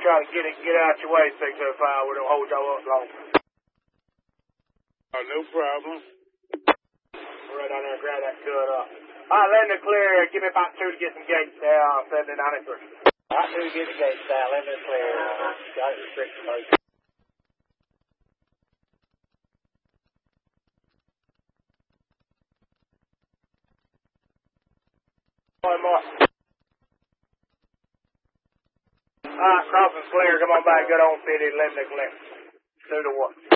try to get out your way, 605. We don't hold y'all up long. No problem. Right down there and grab that cut up. All right, letting it clear. Give me about 2 to get some gates there on 7093. All right, 2 to get the gates there. Letting it clear. Got it restricted mode. One more. All right, crossing's clear. Come on back. Good on city. Letting it clear. 2 to 1.